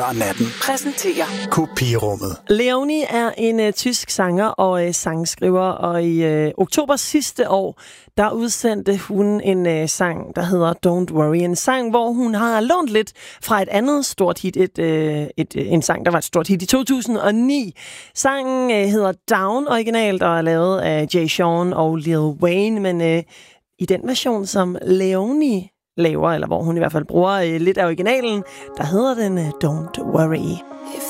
før natten præsenterer Kopirummet. Leonie er en tysk sanger og sangskriver, og i oktober sidste år, der udsendte hun en sang, der hedder Don't Worry. En sang, hvor hun har lånt lidt fra et andet stort hit, en sang, der var et stort hit i 2009. Sangen hedder Down originalt og er lavet af Jay Sean og Lil Wayne, men i den version, som Leonie laver, eller hvor hun i hvert fald bruger lidt af originalen, der hedder den Don't Worry. If